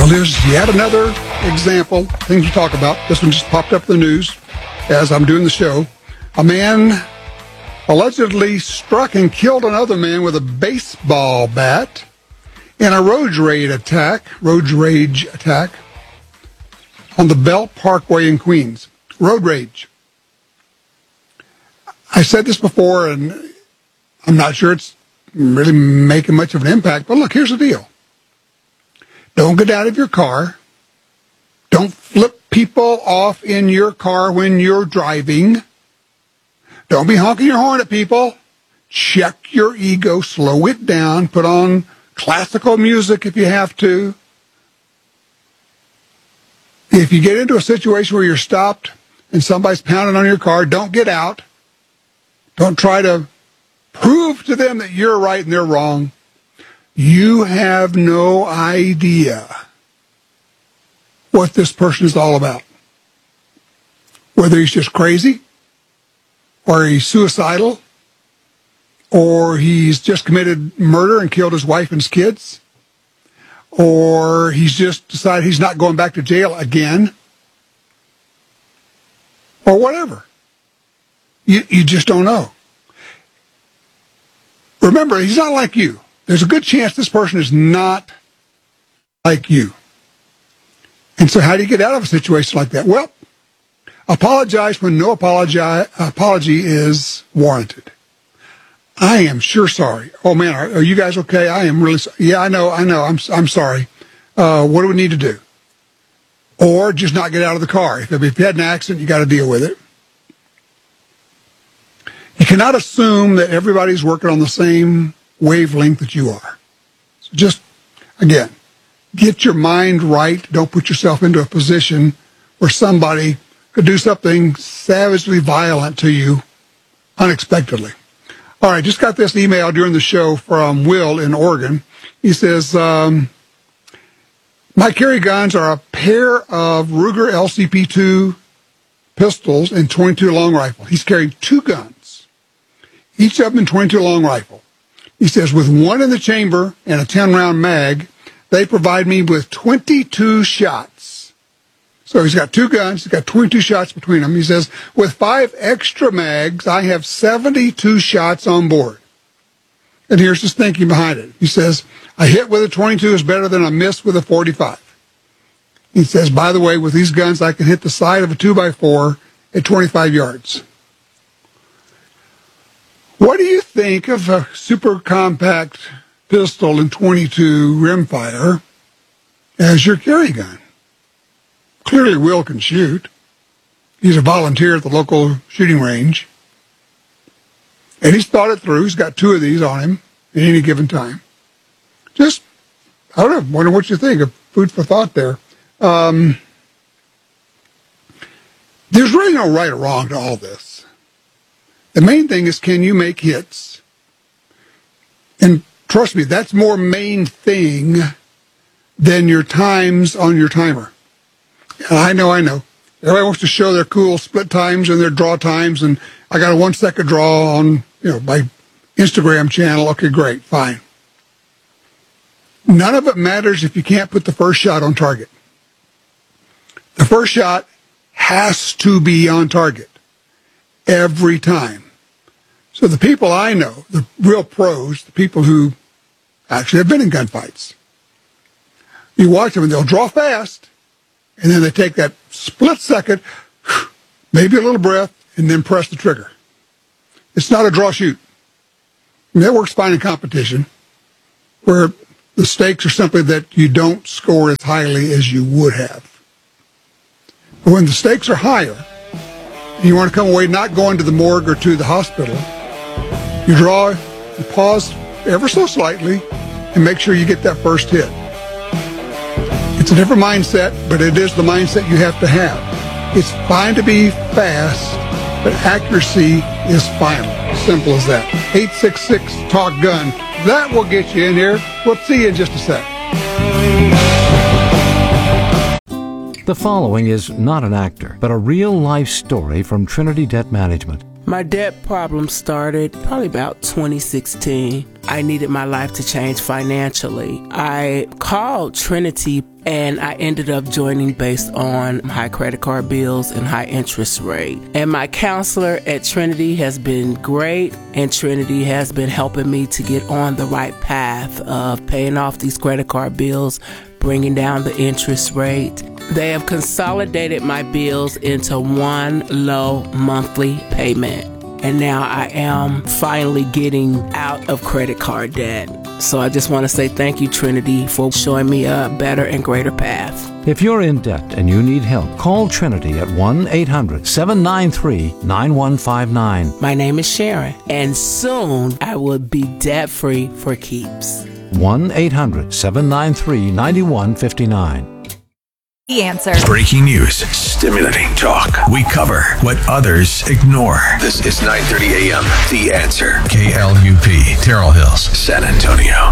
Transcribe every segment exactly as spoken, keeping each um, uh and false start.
Well, here's yet another example, things to talk about. This one just popped up in the news as I'm doing the show. A man allegedly struck and killed another man with a baseball bat in a road rage attack, road rage attack on the Belt Parkway in Queens. Road rage. I said this before, and I'm not sure it's really making much of an impact, but look, here's the deal. Don't get out of your car. Don't flip people off in your car when you're driving. Don't be honking your horn at people. Check your ego, slow it down, put on classical music if you have to. If you get into a situation where you're stopped and somebody's pounding on your car, don't get out. Don't try to prove to them that you're right and they're wrong. You have no idea what this person is all about. Whether he's just crazy, or he's suicidal, or he's just committed murder and killed his wife and his kids, or he's just decided he's not going back to jail again, or whatever. You, you just don't know. Remember, he's not like you. There's a good chance this person is not like you. And so how do you get out of a situation like that? Well, apologize when no apology, apology is warranted. I am sure sorry. Oh, man, are, are you guys okay? I am really sorry. Yeah, I know, I know. I'm I'm sorry. Uh, what do we need to do? Or just not get out of the car. If, if you had an accident, you got to deal with it. You cannot assume that everybody's working on the same wavelength that you are. So just, again, get your mind right. Don't put yourself into a position where somebody could do something savagely violent to you unexpectedly. All right, just got this email during the show from Will in Oregon. He says, um, my carry guns are a pair of Ruger L C P two pistols and twenty-two long rifle. He's carrying two guns, each of them in twenty-two long rifle. He says, with one in the chamber and a ten-round mag, they provide me with twenty-two shots. So he's got two guns. He's got twenty-two shots between them. He says, with five extra mags, I have seventy-two shots on board. And here's his thinking behind it. He says, a hit with a twenty-two is better than a miss with a forty-five. He says, by the way, with these guns, I can hit the side of a two by four at twenty-five yards. What do you think of a super compact pistol and twenty-two rimfire as your carry gun? Clearly, Will can shoot. He's a volunteer at the local shooting range. And he's thought it through. He's got two of these on him at any given time. Just, I don't know, wonder what you think of food for thought there. Um, there's really no right or wrong to all this. The main thing is, can you make hits? And trust me, that's more main thing than your times on your timer. And I know, I know. Everybody wants to show their cool split times and their draw times, and I got a one-second draw on, you know, my Instagram channel. Okay, great, fine. None of it matters if you can't put the first shot on target. The first shot has to be on target every time. So the people I know, the real pros, the people who actually have been in gunfights, you watch them and they'll draw fast, and then they take that split second, maybe a little breath, and then press the trigger. It's not a draw shoot. And that works fine in competition, where the stakes are simply that you don't score as highly as you would have. But when the stakes are higher, and you want to come away not going to the morgue or to the hospital, you draw, you pause ever so slightly, and make sure you get that first hit. It's a different mindset, but it is the mindset you have to have. It's fine to be fast, but accuracy is final. Simple as that. eight six six talk gun. That will get you in here. We'll see you in just a sec. The following is not an actor, but a real-life story from Trinity Debt Management. My debt problem started probably about twenty sixteen. I needed my life to change financially. I called Trinity and I ended up joining based on high credit card bills and high interest rate. And my counselor at Trinity has been great, and Trinity has been helping me to get on the right path of paying off these credit card bills, bringing down the interest rate. They have consolidated my bills into one low monthly payment. And now I am finally getting out of credit card debt. So I just want to say thank you, Trinity, for showing me a better and greater path. If you're in debt and you need help, call Trinity at one eight hundred seven nine three nine one five nine. My name is Sharon, and soon I will be debt-free for keeps. one eight hundred seven nine three nine one five nine. The Answer. Breaking news, stimulating talk. We cover what others ignore. This is nine thirty a.m. The Answer. K L U P, Terrell Hills, San Antonio.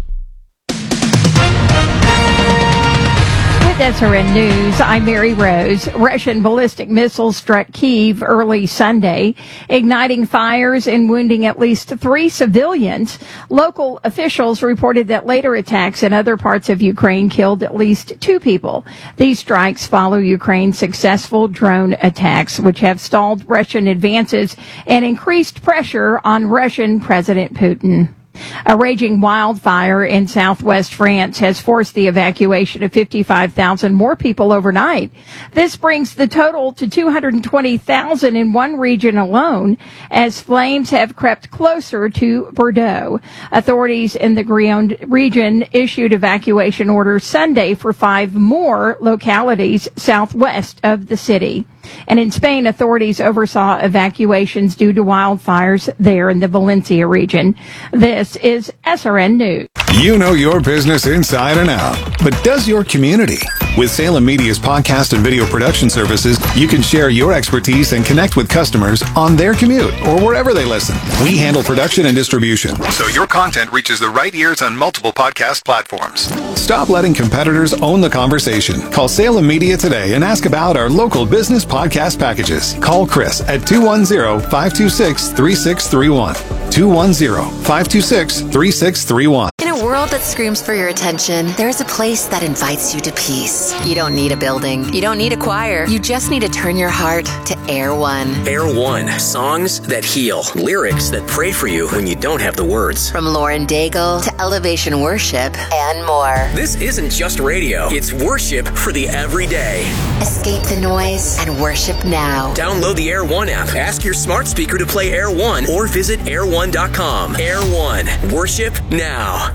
With S R N News, I'm Mary Rose. Russian ballistic missiles struck Kyiv early Sunday, igniting fires and wounding at least three civilians. Local officials reported that later attacks in other parts of Ukraine killed at least two people. These strikes follow Ukraine's successful drone attacks, which have stalled Russian advances and increased pressure on Russian President Putin. A raging wildfire in southwest France has forced the evacuation of fifty-five thousand more people overnight. This brings the total to two hundred twenty thousand in one region alone, as flames have crept closer to Bordeaux. Authorities in the Grande region issued evacuation orders Sunday for five more localities southwest of the city. And in Spain, authorities oversaw evacuations due to wildfires there in the Valencia region. This is S R N News. You know your business inside and out, but does your community? With Salem Media's podcast and video production services, you can share your expertise and connect with customers on their commute or wherever they listen. We handle production and distribution, so your content reaches the right ears on multiple podcast platforms. Stop letting competitors own the conversation. Call Salem Media today and ask about our local business podcast packages. Call Chris at two one zero, five two six, three six three one. two one zero, five two six, three six three one. In a world that screams for your attention, there's a place that invites you to peace. You don't need a building. You don't need a choir. You just need to turn your heart to Air One. Air One. Songs that heal. Lyrics that pray for you when you don't have the words. From Lauren Daigle to Elevation Worship and more. This isn't just radio. It's worship for the everyday. Escape the noise and worship now. Download the Air One app. Ask your smart speaker to play Air One or visit air one dot com. Air One. Worship now.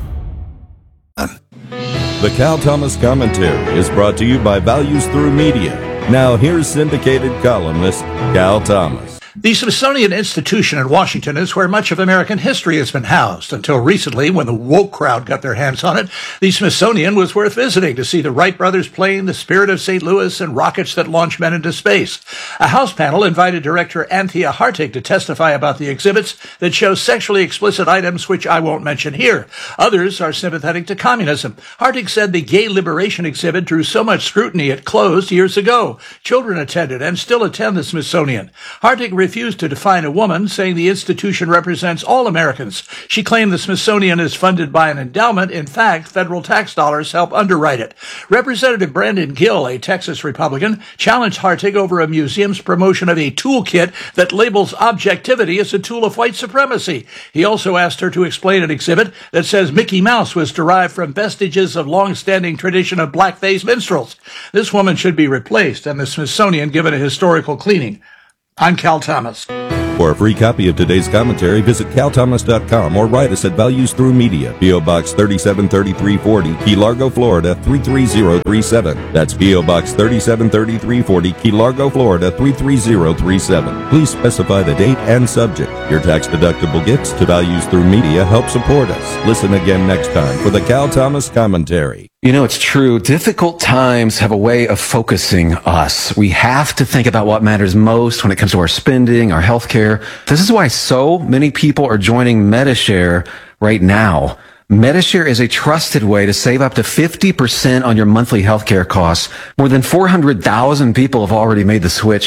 The Cal Thomas Commentary is brought to you by Values Through Media. Now here's syndicated columnist Cal Thomas. The Smithsonian Institution in Washington is where much of American history has been housed. Until recently, when the woke crowd got their hands on it, the Smithsonian was worth visiting to see the Wright brothers plane, the Spirit of Saint Louis, and rockets that launch men into space. A House panel invited director Anthea Hartig to testify about the exhibits that show sexually explicit items, which I won't mention here. Others are sympathetic to communism. Hartig said the Gay Liberation exhibit drew so much scrutiny it closed years ago. Children attended and still attend the Smithsonian. Hartig refused to define a woman, saying the institution represents all Americans. She claimed the Smithsonian is funded by an endowment. In fact, federal tax dollars help underwrite it. Representative Brandon Gill, a Texas Republican, challenged Hartig over a museum's promotion of a toolkit that labels objectivity as a tool of white supremacy. He also asked her to explain an exhibit that says Mickey Mouse was derived from vestiges of long-standing tradition of blackface minstrels. This woman should be replaced and the Smithsonian given a historical cleaning. I'm Cal Thomas. For a free copy of today's commentary, visit cal thomas dot com or write us at Values Through Media, P O Box thirty-seven thirty-three forty, Key Largo, Florida three three zero three seven. That's P O Box thirty-seven thirty-three forty, Key Largo, Florida three three zero three seven. Please specify the date and subject. Your tax-deductible gifts to Values Through Media help support us. Listen again next time for the Cal Thomas Commentary. You know, it's true. Difficult times have a way of focusing us. We have to think about what matters most when it comes to our spending, our health care. This is why so many people are joining Medi-Share right now. Medi-Share is a trusted way to save up to fifty percent on your monthly healthcare costs. More than four hundred thousand people have already made the switch.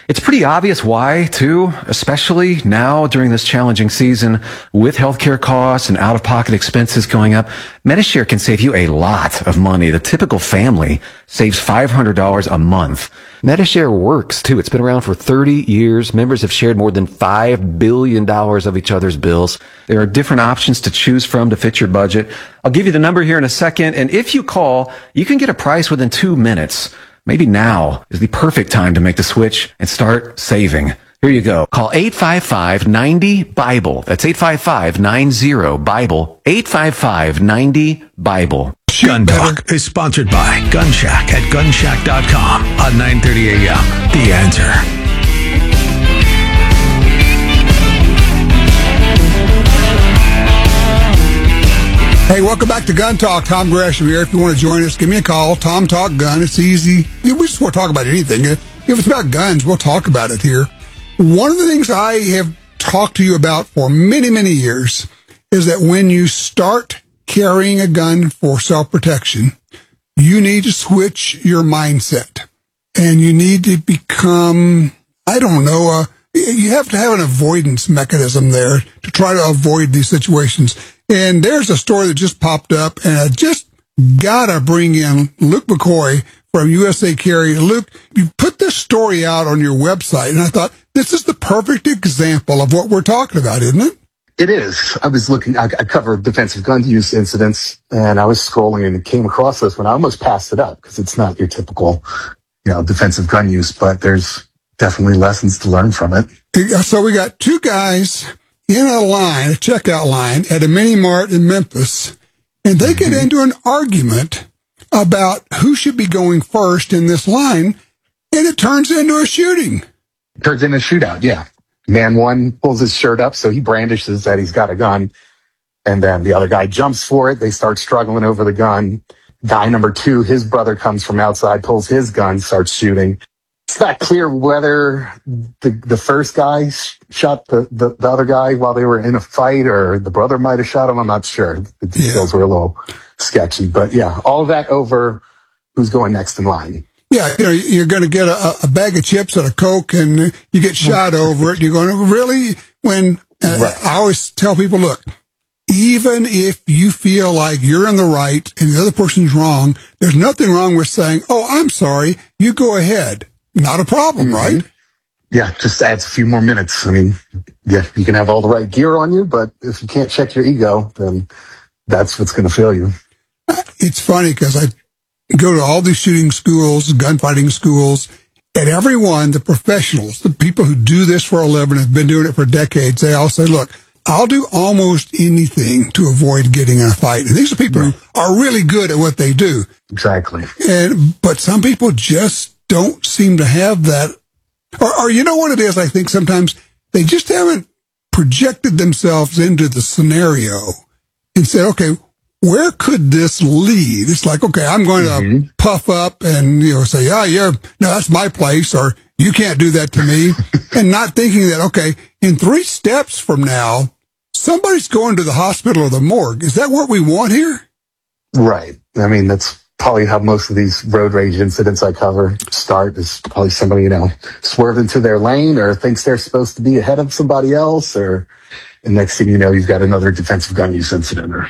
It's pretty obvious why, too, especially now during this challenging season with healthcare costs and out-of-pocket expenses going up. Medi-Share can save you a lot of money. The typical family saves five hundred dollars a month. Medi-Share works, too. It's been around for thirty years. Members have shared more than five billion dollars of each other's bills. There are different options to choose from to fit your budget. I'll give you the number here in a second, and if you call, you can get a price within two minutes. Maybe now is the perfect time to make the switch and start saving. Here you go. Call eight five five, nine zero, BIBLE. That's eight five five, nine zero, BIBLE. eight five five, nine zero, BIBLE. Gun Talk is sponsored by Gun Shack at gun shack dot com on nine thirty a.m. The Answer. Hey, welcome back to Gun Talk. Tom Gresham here. If you want to join us, give me a call. Tom Talk Gun. It's easy. We just want to talk about anything. If it's about guns, we'll talk about it here. One of the things I have talked to you about for many, many years is that when you start carrying a gun for self-protection, you need to switch your mindset. And you need to become, I don't know, uh, you have to have an avoidance mechanism there to try to avoid these situations. And there's a story that just popped up, and I just gotta bring in Luke McCoy from U S A Carry. Luke, you put this story out on your website, and I thought, this is the perfect example of what we're talking about, isn't it? It is. I was looking, I, I cover defensive gun use incidents, and I was scrolling and came across this one. I almost passed it up because it's not your typical, you know, defensive gun use, but there's definitely lessons to learn from it. So we got two guys in a line, a checkout line at a mini mart in Memphis, and they get into an argument about who should be going first in this line, and it turns into a shooting. Turns into a shootout, yeah. Man one pulls his shirt up, so he brandishes that he's got a gun, and then the other guy jumps for it. They start struggling over the gun. Guy number two, his brother comes from outside, pulls his gun, starts shooting. It's not clear whether the the first guy sh- shot the, the, the other guy while they were in a fight, or the brother might have shot him. I'm not sure. The details yeah. were a little sketchy. But yeah, all of that over who's going next in line. Yeah, you know, you're going to get a, a bag of chips and a Coke, and you get shot over it. You're going to really, when uh, right. I always tell people, look, even if you feel like you're in the right and the other person's wrong, there's nothing wrong with saying, oh, I'm sorry, you go ahead. Not a problem, mm-hmm. right? Yeah, just adds a few more minutes. I mean, yeah, you can have all the right gear on you, but if you can't check your ego, then that's what's going to fail you. It's funny because I go to all these shooting schools, gunfighting schools, and everyone, the professionals, the people who do this for a living, have been doing it for decades, they all say, look, I'll do almost anything to avoid getting in a fight. And these are people right. who are really good at what they do. Exactly. And but some people just don't seem to have that. Or, or you know what it is? I think sometimes they just haven't projected themselves into the scenario and said, okay, where could this lead? It's like, okay, I'm going mm-hmm. to puff up and, you know, say, oh, yeah, no, that's my place, or you can't do that to me. And not thinking that, okay, in three steps from now, somebody's going to the hospital or the morgue. Is that what we want here? Right. I mean, that's probably how most of these road rage incidents I cover start, is probably somebody, you know, swerved into their lane or thinks they're supposed to be ahead of somebody else, or the next thing you know, you've got another defensive gun use incident. Or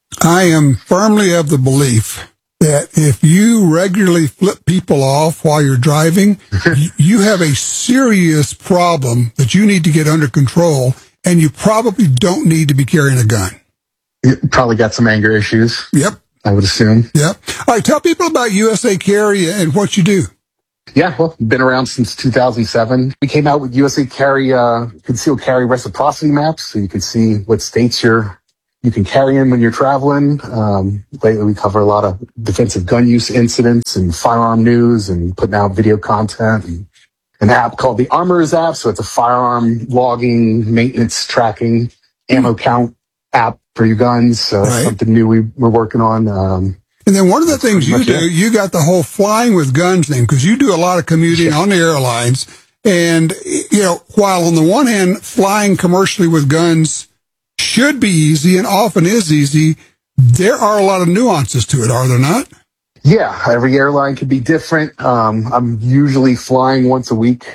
I am firmly of the belief that if you regularly flip people off while you're driving, you have a serious problem that you need to get under control, and you probably don't need to be carrying a gun. You probably got some anger issues. Yep. I would assume. Yeah. All right. Tell people about U S A Carry and what you do. Yeah. Well, been around since two thousand seven. We came out with U S A Carry, uh, concealed carry reciprocity maps. So you can see what states you're, you can carry in when you're traveling. Um, lately we cover a lot of defensive gun use incidents and firearm news and putting out video content, and an app called the Armorers app. So it's a firearm logging, maintenance tracking, ammo count app for your guns. So right. That's something new we, we're working on. Um, and then one of the things you do, it. you got the whole flying with guns thing, because you do a lot of commuting yeah. on the airlines. And, you know, while on the one hand, flying commercially with guns should be easy and often is easy, there are a lot of nuances to it, are there not? Yeah, every airline can be different. Um, I'm usually flying once a week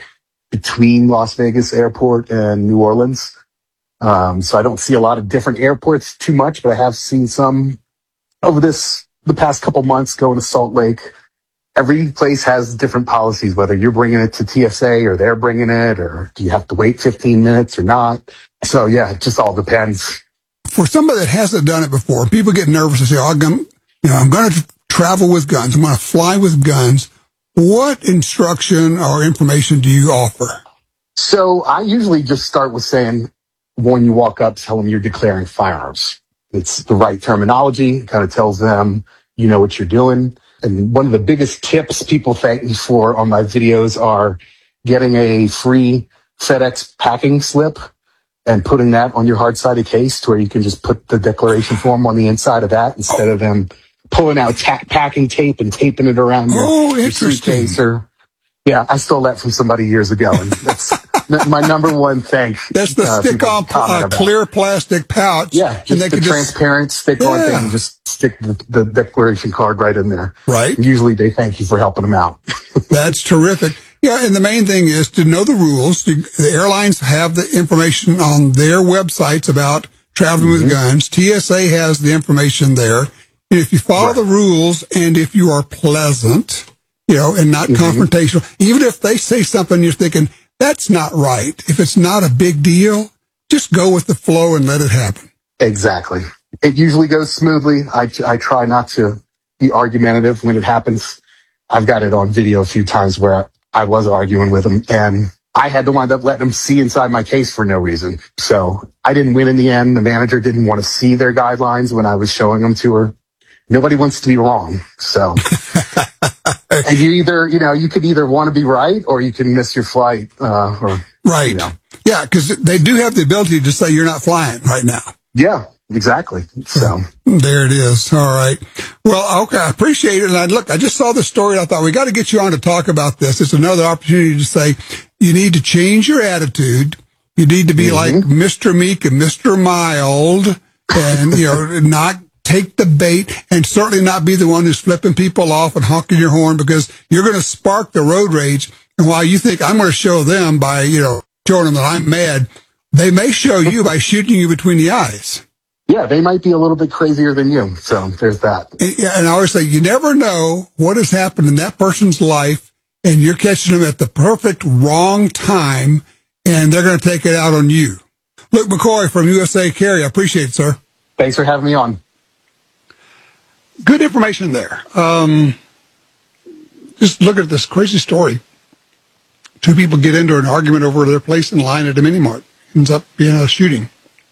between Las Vegas Airport and New Orleans. Um, so I don't see a lot of different airports too much, but I have seen some over this, the past couple months going to Salt Lake. Every place has different policies, whether you're bringing it to T S A or they're bringing it, or do you have to wait fifteen minutes or not? So yeah, it just all depends. For somebody that hasn't done it before, people get nervous and say, oh, I'm gonna, you know, I'm going to travel with guns. I'm going to fly with guns. What instruction or information do you offer? So I usually just start with saying, when you walk up, tell them you're declaring firearms. It's the right terminology. It kind of tells them you know what you're doing. And one of the biggest tips people thank me for on my videos are getting a free FedEx packing slip and putting that on your hard-sided case to where you can just put the declaration form on the inside of that instead of them pulling out ta- packing tape and taping it around your, oh, your suitcase. Or, yeah, I stole that from somebody years ago, and that's my number one thing. That's the uh, stick-on uh, clear plastic pouch. Yeah, just and they the transparent just, stick-on yeah. thing, and just stick the, the declaration card right in there. Right. Usually they thank you for helping them out. That's terrific. Yeah, and the main thing is to know the rules. The airlines have the information on their websites about traveling mm-hmm. with guns. T S A has the information there. And if you follow right. the rules and if you are pleasant, you know, and not mm-hmm. confrontational, even if they say something you're thinking, that's not right. If it's not a big deal, just go with the flow and let it happen. Exactly. It usually goes smoothly. I, I try not to be argumentative when it happens. I've got it on video a few times where I was arguing with them, and I had to wind up letting them see inside my case for no reason. So I didn't win in the end. The manager didn't want to see their guidelines when I was showing them to her. Nobody wants to be wrong. So, and you either, you know, you could either want to be right or you can miss your flight. Uh, or, right. You know. Yeah, because they do have the ability to say you're not flying right now. Yeah, exactly. So there it is. All right. Well, okay, I appreciate it. And I look, I just saw the story. And I thought we got to get you on to talk about this. It's another opportunity to say you need to change your attitude. You need to be mm-hmm. like Mister Meek and Mister Mild, and you know, not take the bait, and certainly not be the one who's flipping people off and honking your horn, because you're going to spark the road rage. And while you think I'm going to show them by, you know, showing them that I'm mad, they may show you by shooting you between the eyes. Yeah, they might be a little bit crazier than you. So there's that. And, yeah, and I always say, you never know what has happened in that person's life, and you're catching them at the perfect wrong time, and they're going to take it out on you. Luke McCoy from U S A Carry. I appreciate it, sir. Thanks for having me on. Good information there. Um, just look at this crazy story. Two people get into an argument over their place in line at a mini mart. Ends up being a shooting.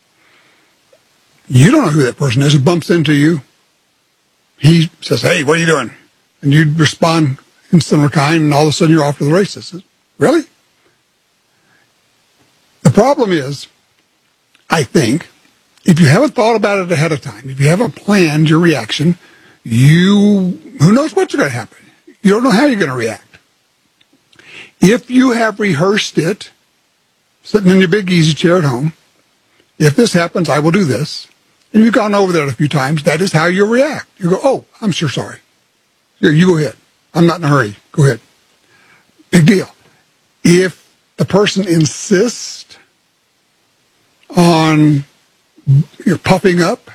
You don't know who that person is who bumps into you. He says, hey, what are you doing? And you respond in similar kind, and all of a sudden you're off to the races. Really? The problem is, I think, if you haven't thought about it ahead of time, if you haven't planned your reaction, you, who knows what's going to happen? You don't know how you're going to react. If you have rehearsed it, sitting in your big easy chair at home, if this happens, I will do this. And you've gone over that a few times, that is how you react. You go, oh, I'm sure sorry. Here, you go ahead. I'm not in a hurry. Go ahead. Big deal. If the person insists on you're puffing up,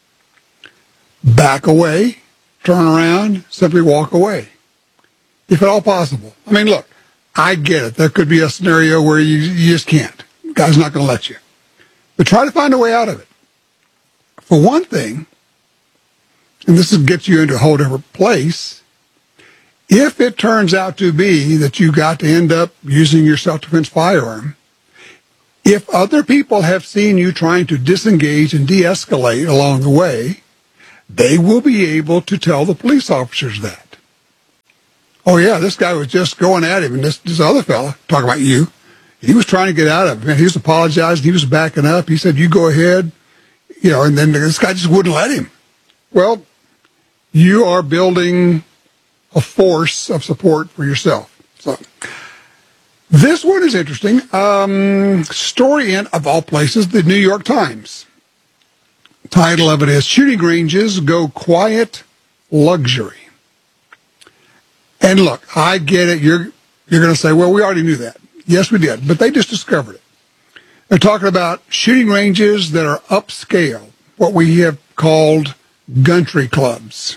back away, turn around, simply walk away. If at all possible. I mean, look, I get it. There could be a scenario where you, you just can't. The guy's not going to let you. But try to find a way out of it. For one thing, and this gets you into a whole different place, if it turns out to be that you got to end up using your self-defense firearm, if other people have seen you trying to disengage and de-escalate along the way, they will be able to tell the police officers that. Oh, yeah, this guy was just going at him, and this, this other fella, talking about you, he was trying to get out of it. Man, he was apologizing. He was backing up. He said, you go ahead. You know, and then this guy just wouldn't let him. Well, you are building a force of support for yourself. So this one is interesting. Um, story in, of all places, the New York Times. Title of it is, Shooting Ranges Go Quiet Luxury. And look, I get it. You're, you're going to say, well, we already knew that. Yes, we did. But they just discovered it. They're talking about shooting ranges that are upscale, what we have called country clubs.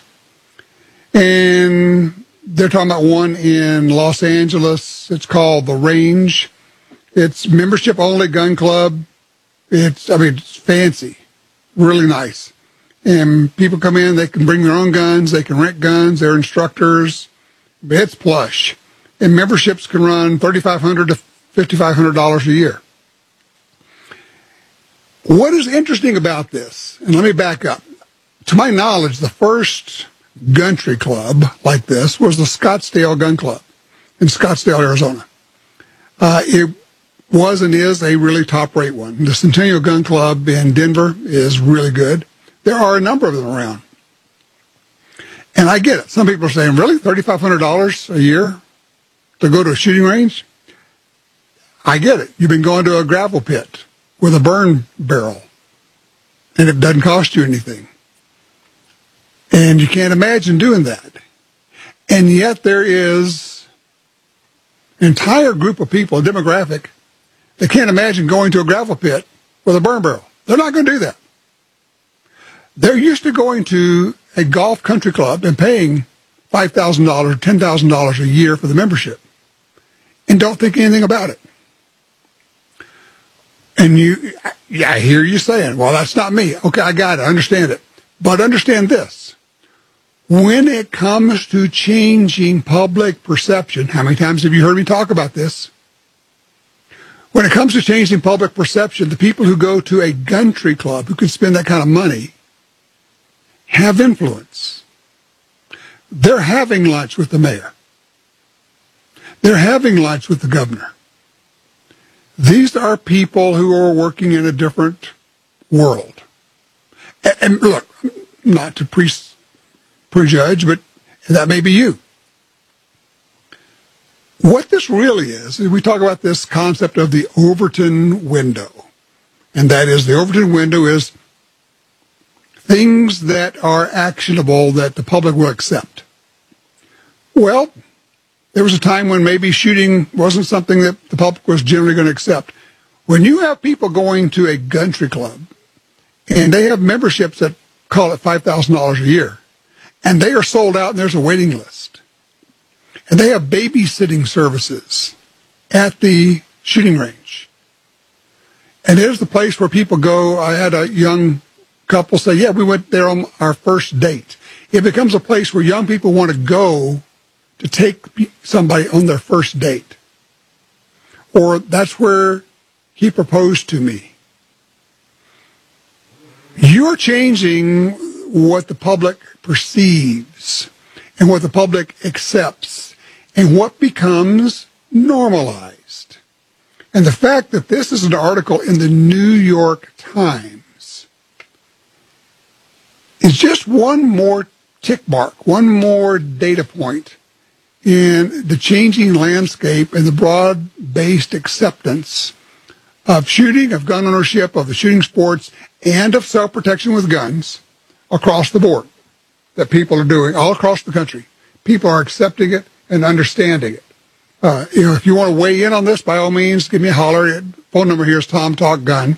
And they're talking about one in Los Angeles. It's called The Range. It's membership-only gun club. It's, I mean, it's fancy, really nice. And people come in, they can bring their own guns, they can rent guns, they're instructors. It's plush. And memberships can run thirty-five hundred dollars to fifty-five hundred dollars a year. What is interesting about this, and let me back up. To my knowledge, the first country club like this was the Scottsdale Gun Club in Scottsdale, Arizona. Uh, it was and is a really top-rate one. The Centennial Gun Club in Denver is really good. There are a number of them around. And I get it. Some people are saying, really, thirty-five hundred dollars a year to go to a shooting range? I get it. You've been going to a gravel pit with a burn barrel, and it doesn't cost you anything. And you can't imagine doing that. And yet there is an entire group of people, a demographic, that can't imagine going to a gravel pit with a burn barrel. They're not going to do that. They're used to going to a golf country club and paying five thousand dollars, ten thousand dollars a year for the membership and don't think anything about it. And you, yeah, I hear you saying, well, that's not me. Okay, I got it. I understand it. But understand this. When it comes to changing public perception, how many times have you heard me talk about this? When it comes to changing public perception, the people who go to a country club, who can spend that kind of money, have influence. They're having lunch with the mayor. They're having lunch with the governor. These are people who are working in a different world. And, and look, not to pre- prejudge, but that may be you. What this really is, is we talk about this concept of the Overton window. And that is, the Overton window is things that are actionable that the public will accept. Well, there was a time when maybe shooting wasn't something that the public was generally going to accept. When you have people going to a country club and they have memberships that call it five thousand dollars a year, and they are sold out and there's a waiting list, and they have babysitting services at the shooting range, and there's the place where people go. I had a young couple say, yeah, we went there on our first date. It becomes a place where young people want to go to take somebody on their first date. Or that's where he proposed to me. You're changing what the public perceives and what the public accepts and what becomes normalized. And the fact that this is an article in the New York Times is just one more tick mark, one more data point in the changing landscape and the broad-based acceptance of shooting, of gun ownership, of the shooting sports, and of self-protection with guns across the board that people are doing all across the country. People are accepting it and understanding it. Uh, you know, if you want to weigh in on this, by all means, give me a holler. Phone number here is Tom Talk Gun.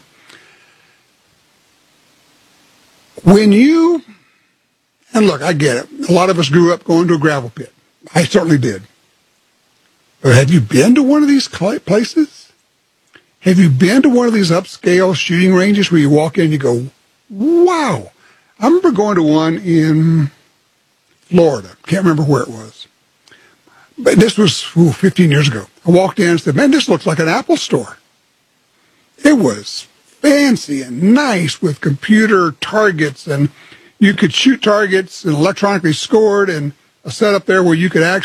When you, and look, I get it. A lot of us grew up going to a gravel pit. I certainly did. But have you been to one of these places? Have you been to one of these upscale shooting ranges where you walk in and you go, wow. I remember going to one in Florida. Can't remember where it was. But this was ooh, fifteen years ago. I walked in and said, man, this looks like an Apple store. It was fancy and nice with computer targets, and you could shoot targets and electronically scored, and a setup there where you could actually